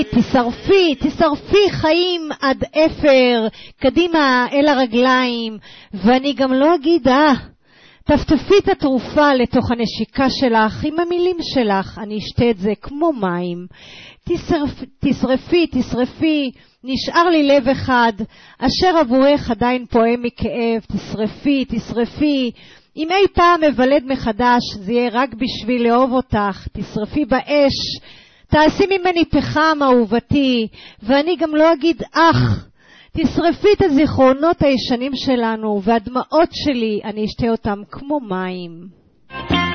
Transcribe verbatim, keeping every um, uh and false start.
תשרפי, תשרפי חיים עד אפר, קדימה אל הרגליים, ואני גם לא אגיד, אה, תפתפי את התרופה לתוך הנשיקה שלך, עם המילים שלך, אני אשתה את זה כמו מים. תשרפ, תשרפי, תשרפי, נשאר לי לב אחד, אשר עבורך עדיין פועם מכאב, תשרפי, תשרפי, אם אי פעם מבלד מחדש, זה יהיה רק בשביל לאהוב אותך, תשרפי באש, תעשי ממני פחם אהובתי, ואני גם לא אגיד אך, תשרפי את הזיכרונות הישנים שלנו, והדמעות שלי, אני אשתה אותם כמו מים.